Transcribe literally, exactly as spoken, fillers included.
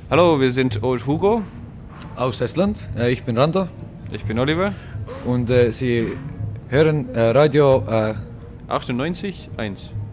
Hallo, wir sind Old Hugo. Aus Estland. Äh, ich bin Rando. Ich bin Oliver. Und äh, Sie hören äh, Radio äh, achtundneunzig Komma eins.